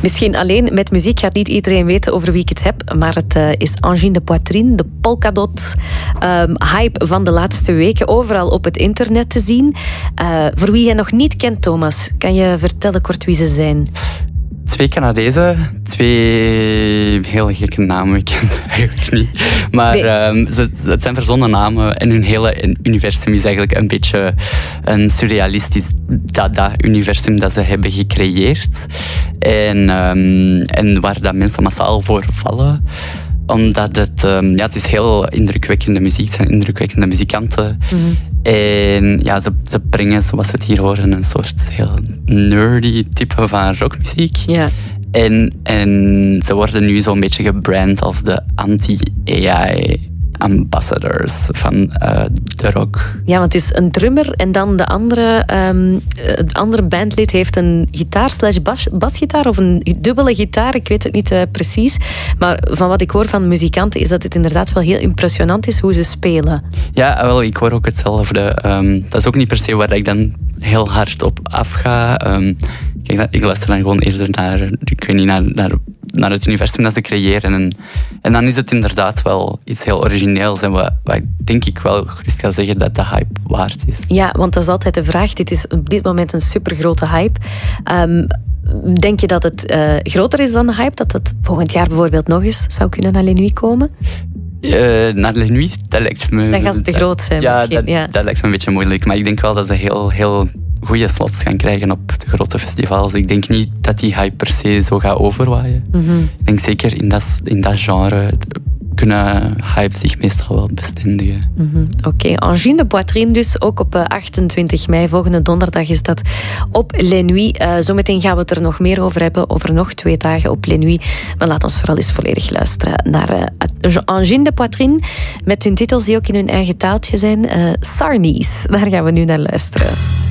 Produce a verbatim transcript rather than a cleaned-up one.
Misschien alleen met muziek gaat niet iedereen weten over wie ik het heb, maar het uh, is Angine de Poitrine, de polkadot um, hype van de laatste weken, overal op het internet te zien. Uh, voor wie je nog niet kent, Thomas, kan je vertellen kort wie ze zijn? Twee Canadezen, twee heel gekke namen, ik ken het eigenlijk niet. Maar nee. um, ze, het zijn verzonnen namen en hun hele universum is eigenlijk een beetje een surrealistisch Dada-universum dat ze hebben gecreëerd. En, um, en waar dat mensen massaal voor vallen. Omdat het, um, ja, het is heel indrukwekkende muziek, het zijn indrukwekkende muzikanten. Mm-hmm. En ja, ze, ze brengen, zoals we het hier horen, een soort heel nerdy type van rockmuziek. Ja. En, en ze worden nu zo'n beetje gebrand als de anti-A I ambassadors van uh, de rock. Ja, want het is een drummer en dan de andere, um, het andere bandlid heeft een gitaar slash bas, basgitaar of een dubbele gitaar, ik weet het niet uh, precies. Maar van wat ik hoor van muzikanten is dat het inderdaad wel heel impressionant is hoe ze spelen. Ja, wel, ik hoor ook hetzelfde. Um, dat is ook niet per se waar ik dan heel hard op afga. Um, kijk, ik luister dan gewoon eerder naar, ik weet niet, naar, naar, naar het universum dat ze creëren. En, en dan is het inderdaad wel iets heel origineels en wat, wat denk ik wel gerust kan zeggen dat de hype waard is. Ja, want dat is altijd de vraag. Dit is op dit moment een supergrote hype. Um, denk je dat het uh, groter is dan de hype? Dat het volgend jaar bijvoorbeeld nog eens zou kunnen naar Les Nuits komen? Uh, naar Les Nuits, dat lijkt me... Dan gaan ze te groot zijn ja, misschien. Dat, ja, dat lijkt me een beetje moeilijk. Maar ik denk wel dat ze heel, heel goede slots gaan krijgen op de grote festivals. Ik denk niet dat die hype per se zo gaat overwaaien. Mm-hmm. Ik denk zeker in dat, in dat genre kunnen hype zich meestal wel bestendigen. Mm-hmm. Oké, okay. Angine de Poitrine dus, ook op achtentwintig mei, volgende donderdag is dat op Les Nuits. Uh, zometeen gaan we het er nog meer over hebben, over nog twee dagen op Les Nuits. Maar laat ons vooral eens volledig luisteren naar uh, Angine de Poitrine, met hun titels die ook in hun eigen taaltje zijn. Uh, Sarnies, daar gaan we nu naar luisteren.